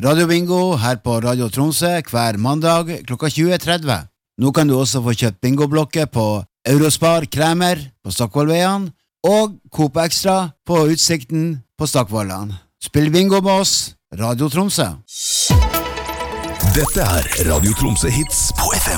Radio Bingo her på Radio Tromsø hver mandag klokka 20.30. Nå kan du også få kjøpt bingoblokker på Eurospar Kremer på Stockvollveien og Coop Extra på Utsikten på Stockvollan. Spill bingo med oss, Radio Tromsø. Dette Radio Tromsø Hits på FM.